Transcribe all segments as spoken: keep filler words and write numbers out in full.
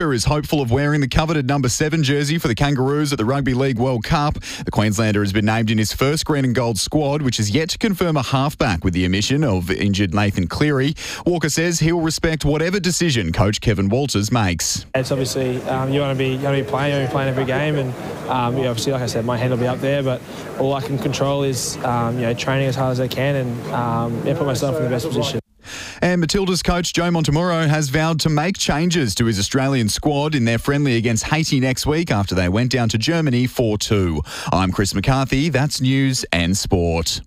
Is hopeful of wearing the coveted number seven jersey for the Kangaroos at the Rugby League World Cup. The Queenslander has been named in his first green and gold squad, which is yet to confirm a halfback with the omission of injured Nathan Cleary. Walker says he'll respect whatever decision coach Kevin Walters makes. It's obviously um, you want to be you want to be playing, you want to be playing every game, and um, yeah, obviously, like I said, my hand will be up there, but all I can control is um, you know training as hard as I can and um, yeah, put myself in the best position. And Matilda's coach Joe Montemuro has vowed to make changes to his Australian squad in their friendly against Haiti next week after they went down to Germany four two. I'm Chris McCarthy. That's News and Sport.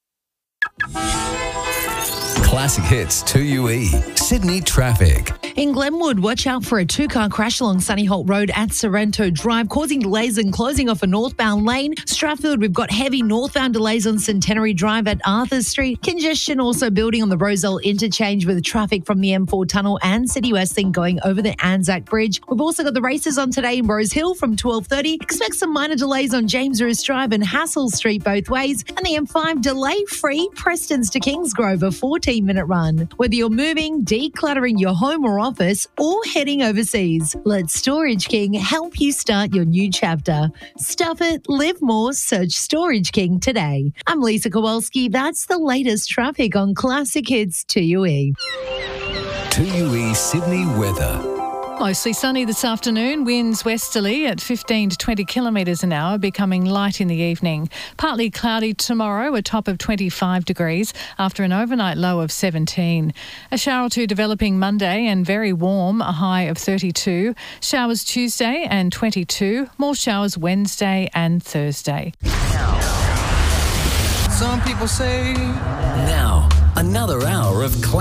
Classic Hits two U E. Sydney traffic. In Glenwood, watch out for a two-car crash along Sunny Holt Road at Sorrento Drive, causing delays and closing off a northbound lane. Strathfield, we've got heavy northbound delays on Centenary Drive at Arthur Street. Congestion also building on the Roselle interchange with traffic from the M four tunnel and City West Link going over the Anzac Bridge. We've also got the races on today in Rose Hill from twelve thirty. Expect some minor delays on James Roos Drive and Hassel Street both ways. And the M five delay-free Prestons to Kingsgrove, a fourteen-minute run. Whether you're moving, decluttering your home or office, or heading overseas, let Storage King help you start your new chapter. Stuff it, live more, search Storage King today. I'm Lisa Kowalski. That's the latest traffic on Classic Hits two U E. two U E Sydney weather. Mostly sunny this afternoon, winds westerly at fifteen to twenty kilometres an hour, becoming light in the evening. Partly cloudy tomorrow, a top of twenty-five degrees after an overnight low of seventeen. A shower or two developing Monday and very warm, a high of thirty-two. Showers Tuesday and twenty-two. More showers Wednesday and Thursday. Some people say... Now, another hour of